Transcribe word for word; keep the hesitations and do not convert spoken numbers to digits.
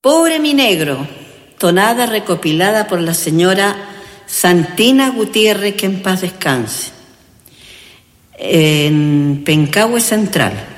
Pobre mi negro, tonada recopilada por la señora Santina Gutiérrez, que en paz descanse, en Pencahue Central.